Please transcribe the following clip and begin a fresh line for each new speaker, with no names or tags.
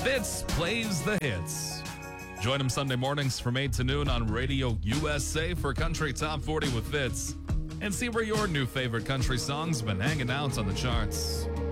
Fitz plays the hits. Join him Sunday mornings from 8 to noon on Radio USA for Country Top 40 with Fitz. And see where your new favorite country songs have been hanging out on the charts.